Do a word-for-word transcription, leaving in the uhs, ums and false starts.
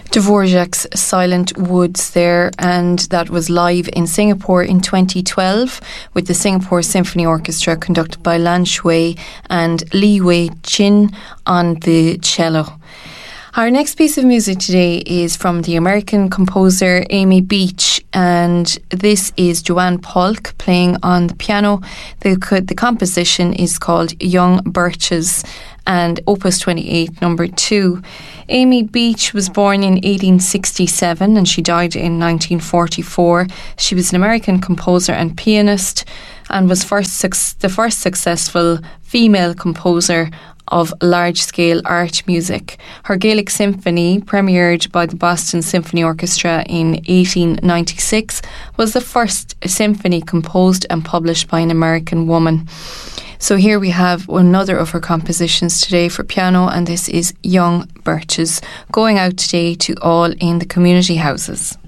Dvorak's Silent Woods there, and that was live in Singapore in twenty twelve with the Singapore Symphony Orchestra conducted by Lan Shui and Li Wei Chin on the cello. Our next piece of music today is from the American composer Amy Beach, and this is Joanne Polk playing on the piano. The, the composition is called Young Birches and Opus twenty-eight, number two. Amy Beach was born in eighteen sixty-seven and she died in nineteen forty-four. She was an American composer and pianist and was first the first successful female composer of large-scale art music. Her Gaelic Symphony, premiered by the Boston Symphony Orchestra in eighteen ninety-six, was the first symphony composed and published by an American woman. So here we have another of her compositions today for piano, and this is Young Birches, going out today to all in the community houses.